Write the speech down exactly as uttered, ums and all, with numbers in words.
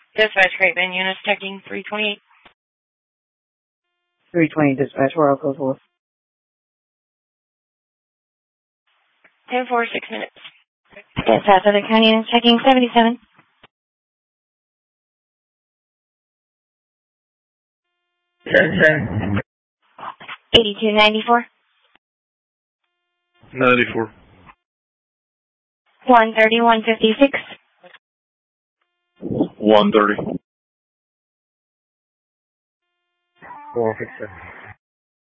Dispatch Great Bend units checking three twenty-eight. three twenty dispatch, where I'll go for. ten four, six minutes. Dispatch Other County units checking seventy-seven. ten ten. eighty-two ninety-four. ninety-four. one thirty, one fifty-six. one thirty. four fifty-seven.